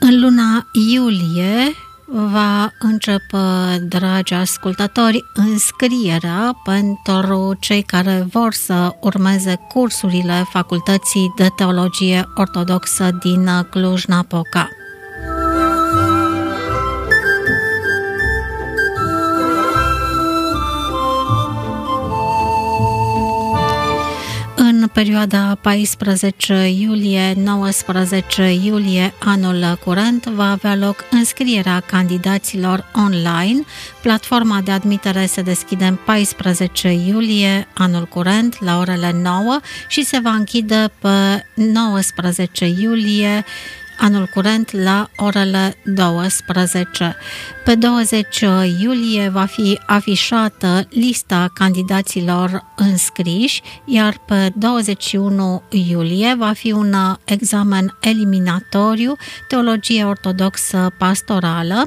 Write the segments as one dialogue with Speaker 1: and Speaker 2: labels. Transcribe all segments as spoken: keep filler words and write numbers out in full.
Speaker 1: În luna iulie va începe, dragi ascultători, înscrierea pentru cei care vor să urmeze cursurile Facultății de Teologie Ortodoxă din Cluj-Napoca. În perioada paisprezece iulie - nouăsprezece iulie anul curent va avea loc înscrierea candidaților online. Platforma de admitere se deschide în paisprezece iulie anul curent la orele nouă și se va închide pe nouăsprezece iulie anul curent la orele douăsprezece. Pe douăzeci iulie va fi afișată lista candidaților înscriși, iar pe douăzeci și unu iulie va fi un examen eliminatoriu, Teologie Ortodoxă Pastorală,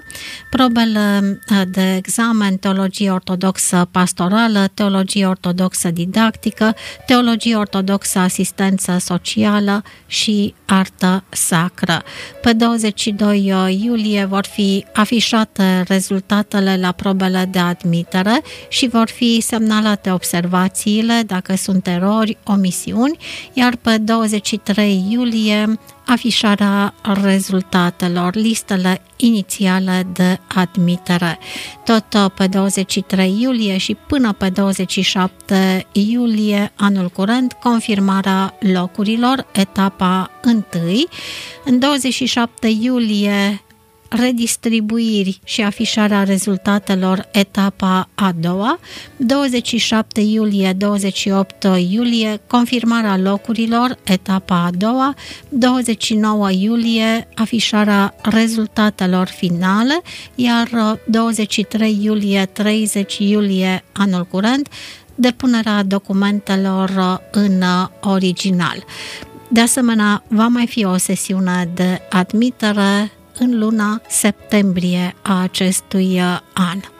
Speaker 1: probele de examen Teologie Ortodoxă Pastorală, Teologie Ortodoxă Didactică, Teologie Ortodoxă Asistență Socială și Artă Sacră. Pe douăzeci și doi iulie vor fi afișate rezultatele la probele de admitere și vor fi semnalate observațiile dacă sunt erori, omisiuni, iar pe douăzeci și trei iulie afișarea rezultatelor, listele inițiale de admitere. Tot pe douăzeci și trei iulie și până pe douăzeci și șapte iulie anul curent, confirmarea locurilor, etapa întâi. În douăzeci și șapte iulie redistribuiri și afișarea rezultatelor, etapa a doua, douăzeci și șapte iulie - douăzeci și opt iulie, confirmarea locurilor, etapa a doua, douăzeci și nouă iulie, afișarea rezultatelor finale, iar douăzeci și trei iulie - treizeci iulie anul curent, depunerea documentelor în original. De asemenea, va mai fi o sesiune de admitere în luna septembrie a acestui an.